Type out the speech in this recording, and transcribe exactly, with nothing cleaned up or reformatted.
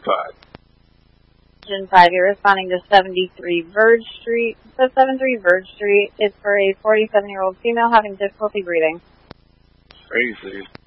five. Engine five, you're responding to seventy-three Verge Street. So seventy-three Verge Street is for a forty-seven-year-old female having difficulty breathing. Crazy.